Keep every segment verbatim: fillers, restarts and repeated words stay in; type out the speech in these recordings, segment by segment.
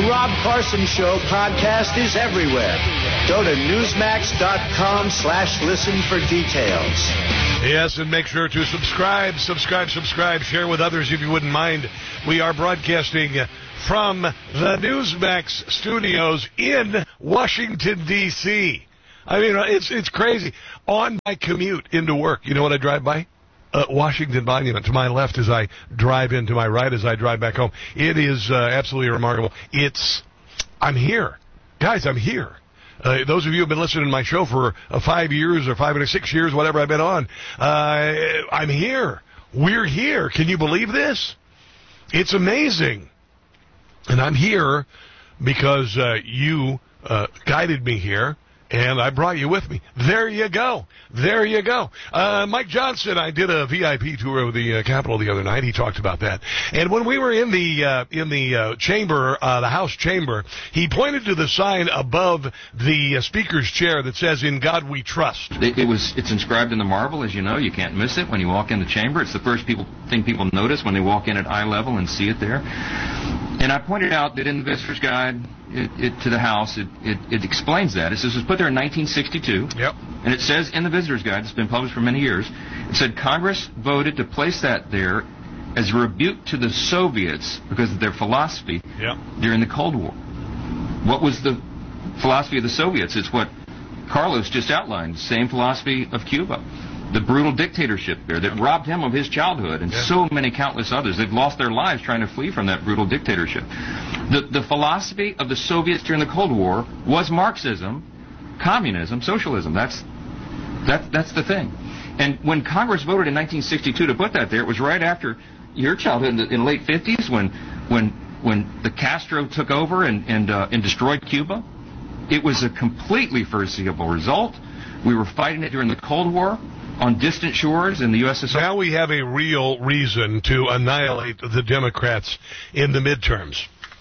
The Rob Carson Show podcast is everywhere. Go to Newsmax.com slash listen for details. Yes, and make sure to subscribe, subscribe, subscribe, share with others if you wouldn't mind. We are broadcasting from the Newsmax studios in Washington, D C I mean, it's it's crazy. On my commute into work, you know what I drive by? Uh, Washington Monument to my left as I drive in, to my right as I drive back home. It is uh, absolutely remarkable. It's, I'm here. Guys, I'm here. Uh, those of you who have been listening to my show for uh, five years or five or six years, whatever I've been on, uh, I'm here. We're here. Can you believe this? It's amazing. And I'm here because uh, you uh, guided me here. And I brought you with me. There you go. There you go. Uh, Mike Johnson, I did a V I P tour of the uh, Capitol the other night. He talked about that. And when we were in the uh, in the uh, chamber, uh, the House chamber, he pointed to the sign above the uh, Speaker's chair that says, "In God We Trust." It, it was. It's inscribed in the marble, as you know. You can't miss it when you walk in the chamber. It's the first people thing people notice when they walk in at eye level and see it there. And I pointed out that in the Visitor's Guide it, it, to the House, it, it, it explains that. It says it was put there in nineteen sixty-two. Yep. And it says in the Visitor's Guide, it's been published for many years, it said Congress voted to place that there as a rebuke to the Soviets because of their philosophy yep. during the Cold War. What was the philosophy of the Soviets? It's what Carlos just outlined, same philosophy of Cuba. The brutal dictatorship there that robbed him of his childhood and yeah. so many countless others. They've lost their lives trying to flee from that brutal dictatorship. The, the philosophy of the Soviets during the Cold War was Marxism, communism, socialism. That's, that, that's the thing. And when Congress voted in nineteen sixty-two to put that there, it was right after your childhood in the, in the late fifties when, when, when the Castro took over and, and, uh, and destroyed Cuba. It was a completely foreseeable result. We were fighting it during the Cold War on distant shores in the U S S R. Now we have a real reason to annihilate the Democrats in the midterms.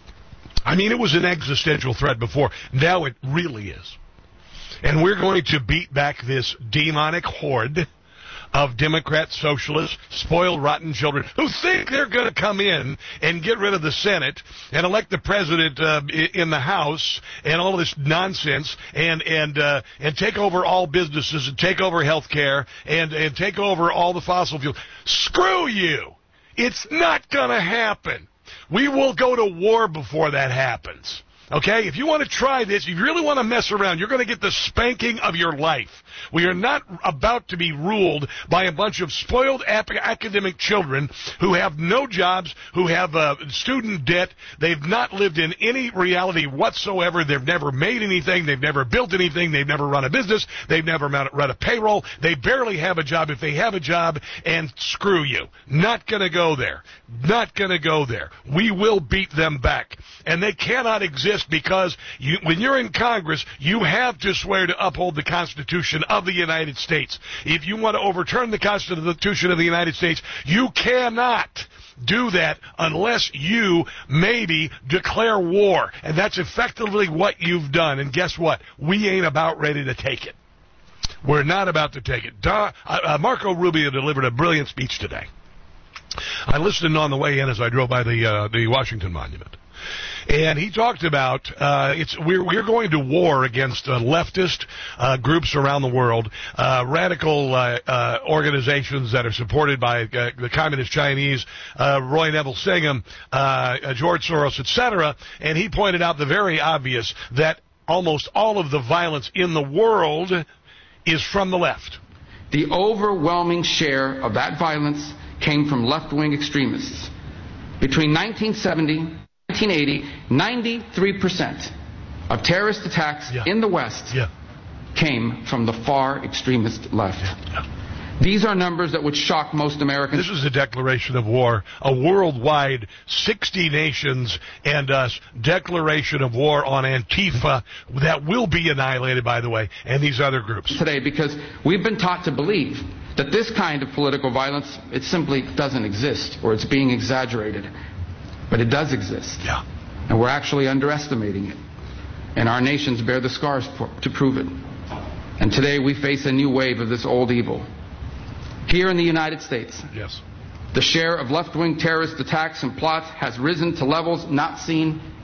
I mean, it was an existential threat before. Now it really is. And we're going to beat back this demonic horde of Democrat, socialists, spoiled, rotten children who think they're going to come in and get rid of the Senate and elect the president uh, in the House and all of this nonsense and and uh, and take over all businesses and take over health care and, and take over all the fossil fuels. Screw you. It's not going to happen. We will go to war before that happens. Okay, if you want to try this, if you really want to mess around, you're going to get the spanking of your life. We are not about to be ruled by a bunch of spoiled ap- academic children who have no jobs, who have uh, student debt. They've not lived in any reality whatsoever. They've never made anything. They've never built anything. They've never run a business. They've never run a payroll. They barely have a job if they have a job, and screw you. Not going to go there. Not going to go there. We will beat them back. And they cannot exist because you, when you're in Congress, you have to swear to uphold the Constitution of the United States. If you want to overturn the Constitution of the United States, you cannot do that unless you maybe declare war. And that's effectively what you've done. And guess what? We ain't about ready to take it. We're not about to take it. Da, uh, Marco Rubio delivered a brilliant speech today. I listened on the way in as I drove by the uh, the Washington Monument. And he talked about uh, it's we're we're going to war against uh, leftist uh, groups around the world, uh, radical uh, uh, organizations that are supported by uh, the Communist Chinese, uh, Roy Neville Singham, uh, George Soros, et cetera. And he pointed out the very obvious that almost all of the violence in the world is from the left. The overwhelming share of that violence came from left-wing extremists. Between nineteen seventy and nineteen eighty, ninety-three percent of terrorist attacks yeah. in the West yeah. came from the far extremist left. Yeah. Yeah. These are numbers that would shock most Americans. This is a declaration of war, a worldwide sixty nations and us declaration of war on Antifa that will be annihilated, by the way, and these other groups. Today, because we've been taught to believe that this kind of political violence, it simply doesn't exist, or it's being exaggerated. But it does exist. Yeah. And we're actually underestimating it. And our nations bear the scars for, to prove it. And today we face a new wave of this old evil. Here in the United States, yes, the share of left-wing terrorist attacks and plots has risen to levels not seen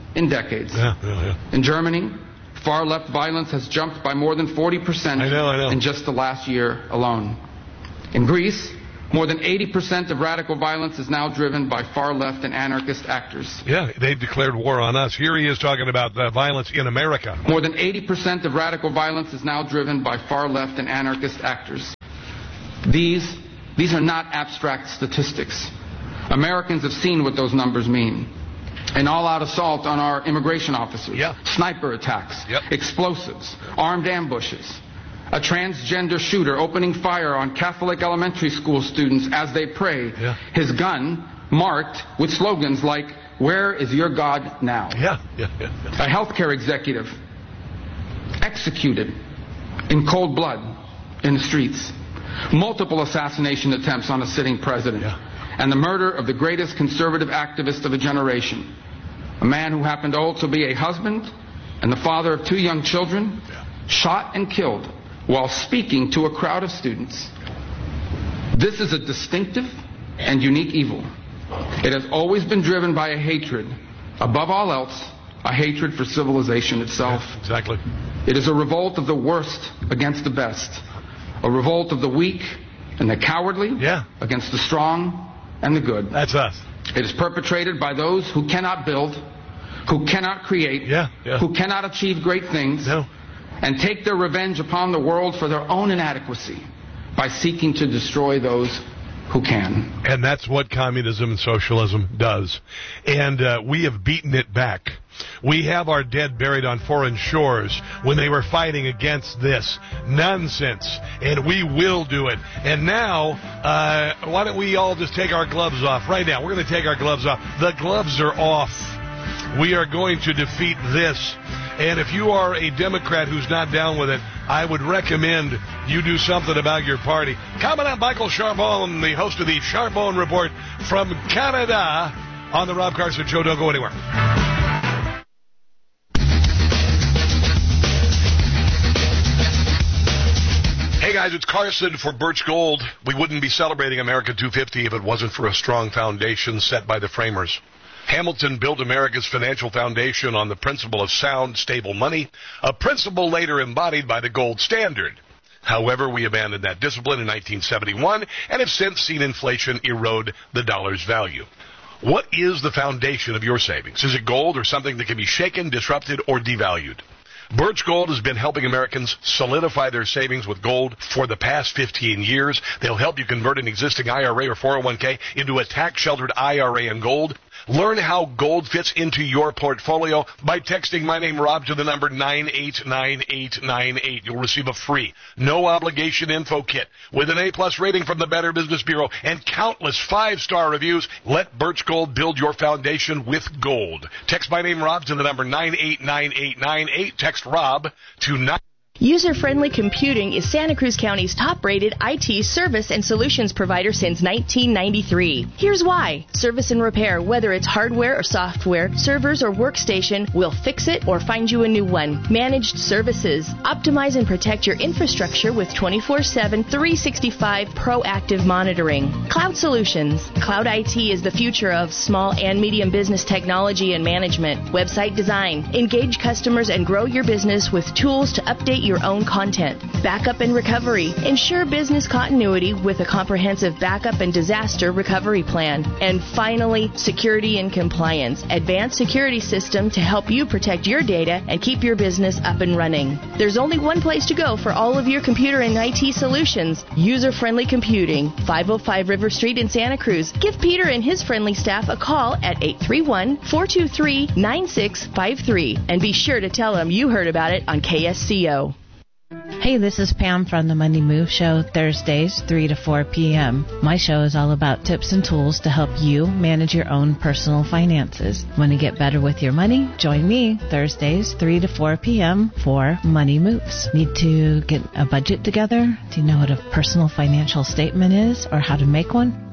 in decades. Yeah, yeah, yeah. In Germany, far-left violence has jumped by more than forty percent I know, I know. in just the last year alone. In Greece, more than eighty percent of radical violence is now driven by far-left and anarchist actors. Yeah, they've declared war on us. Here he is talking about the violence in America. More than eighty percent of radical violence is now driven by far-left and anarchist actors. These, these are not abstract statistics. Americans have seen what those numbers mean. An all-out assault on our immigration officers, yeah. sniper attacks, yep. explosives, armed ambushes, a transgender shooter opening fire on Catholic elementary school students as they pray, yeah. his gun marked with slogans like, "Where is your God now?" Yeah, yeah, yeah, yeah. A healthcare executive executed in cold blood in the streets. Multiple assassination attempts on a sitting president. Yeah. And the murder of the greatest conservative activist of a generation. A man who happened to also be a husband and the father of two young children, Yeah. shot and killed while speaking to a crowd of students. This is a distinctive and unique evil. It has always been driven by a hatred, above all else, a hatred for civilization itself. Yeah, exactly. It is a revolt of the worst against the best, a revolt of the weak and the cowardly Yeah. against the strong and the good. That's us. It is perpetrated by those who cannot build, who cannot create, Yeah, yeah. who cannot achieve great things, No. and take their revenge upon the world for their own inadequacy by seeking to destroy those who can. And that's what communism and socialism does. And uh, we have beaten it back. We have our dead buried on foreign shores when they were fighting against this nonsense. And we will do it. And now, uh, why don't we all just take our gloves off right now? We're going to take our gloves off. The gloves are off. We are going to defeat this. And if you are a Democrat who's not down with it, I would recommend you do something about your party. Coming up, Michael Charbon, the host of the Charbon Report from Canada on the Rob Carson Show. Don't go anywhere. Hey guys, it's Carson for Birch Gold. We wouldn't be celebrating America two fifty if it wasn't for a strong foundation set by the framers. Hamilton built America's financial foundation on the principle of sound, stable money, a principle later embodied by the gold standard. However, we abandoned that discipline in nineteen seventy-one and have since seen inflation erode the dollar's value. What is the foundation of your savings? Is it gold or something that can be shaken, disrupted, or devalued? Birch Gold has been helping Americans solidify their savings with gold for the past fifteen years. They'll help you convert an existing I R A or four oh one k into a tax-sheltered I R A in gold. Learn how gold fits into your portfolio by texting my name, Rob, to the number nine eight nine eight nine eight. You'll receive a free, no-obligation info kit with an A-plus rating from the Better Business Bureau and countless five-star reviews. Let Birch Gold build your foundation with gold. Text my name, Rob, to the number nine eight nine eight nine eight. Text Rob to nine. User-Friendly Computing is Santa Cruz County's top-rated I T service and solutions provider since nineteen ninety-three. Here's why. Service and repair, whether it's hardware or software, servers or workstation, we'll fix it or find you a new one. Managed services. Optimize and protect your infrastructure with twenty-four seven, three sixty-five proactive monitoring. Cloud Solutions. Cloud I T is the future of small and medium business technology and management. Website design. Engage customers and grow your business with tools to update your own content. Backup and recovery. Ensure business continuity with a comprehensive backup and disaster recovery plan. And finally, security and compliance. Advanced security system to help you protect your data and keep your business up and running. There's only one place to go for all of your computer and I T solutions. User-Friendly Computing, five oh five River Street in Santa Cruz. Give Peter and his friendly staff a call at eight three one, four two three, nine six five three. And be sure to tell them you heard about it on K S C O. Hey, this is Pam from the Money Move Show, Thursdays, three to four p.m. My show is all about tips and tools to help you manage your own personal finances. Want to get better with your money? Join me Thursdays, three to four p.m. for Money Moves. Need to get a budget together? Do you know what a personal financial statement is or how to make one?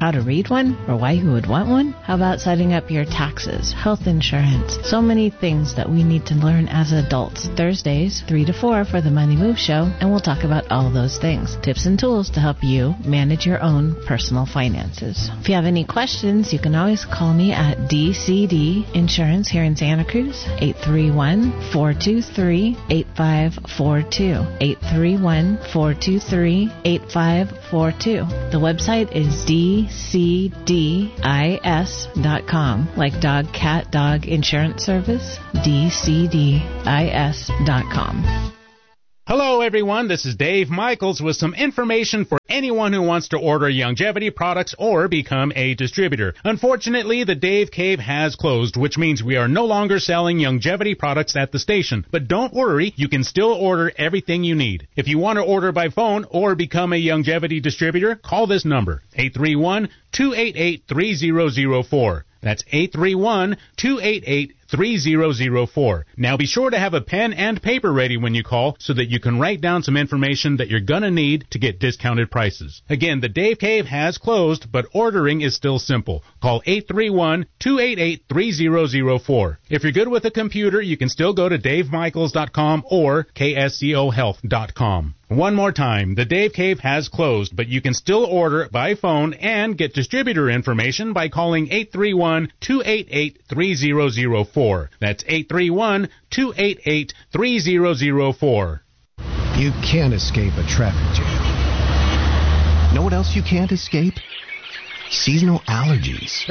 how to read one or why you would want one? How about setting up your taxes, health insurance? So many things that we need to learn as adults. Thursdays, three to four for the Money Move Show, and we'll talk about all those things. Tips and tools to help you manage your own personal finances. If you have any questions, you can always call me at D C D Insurance here in Santa Cruz, eight three one, four two three, eight five four two, eight three one, four two three, eight five four two. The website is D C D I S dot com, like dog, cat, dog insurance service, D C D I S dot com. Hello, everyone. This is Dave Michaels with some information for anyone who wants to order Youngevity products or become a distributor. Unfortunately, the Dave Cave has closed, which means we are no longer selling Youngevity products at the station. But don't worry, you can still order everything you need. If you want to order by phone or become a Youngevity distributor, call this number, eight three one, two eight eight, three zero zero four. That's eight three one, two eight eight, three zero zero four. Now be sure to have a pen and paper ready when you call so that you can write down some information that you're going to need to get discounted prices. Again, the Dave Cave has closed, but ordering is still simple. Call eight three one, two eight eight, three zero zero four. If you're good with a computer, you can still go to dave michaels dot com or k s c o health dot com. One more time, the Dave Cave has closed, but you can still order by phone and get distributor information by calling eight three one, two eight eight, three zero zero four. That's eight three one, two eight eight, three zero zero four. You can't escape a traffic jam. Know what else you can't escape? Seasonal allergies.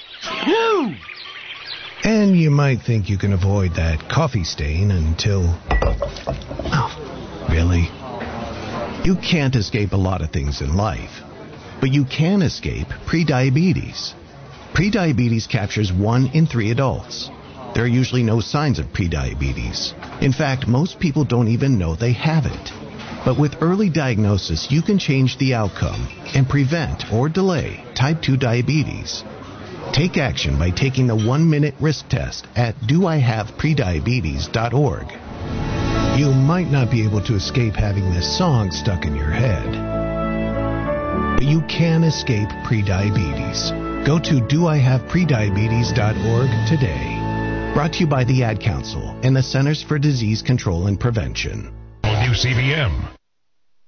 And you might think you can avoid that coffee stain until... Oh, really? You can't escape a lot of things in life, but you can escape prediabetes. Prediabetes captures one in three adults. There are usually no signs of prediabetes. In fact, most people don't even know they have it. But with early diagnosis, you can change the outcome and prevent or delay type two diabetes. Take action by taking the one-minute risk test at do I have prediabetes dot org. You might not be able to escape having this song stuck in your head, but you can escape prediabetes. Go to do I have prediabetes dot org today. Brought to you by the Ad Council and the Centers for Disease Control and Prevention. W C B M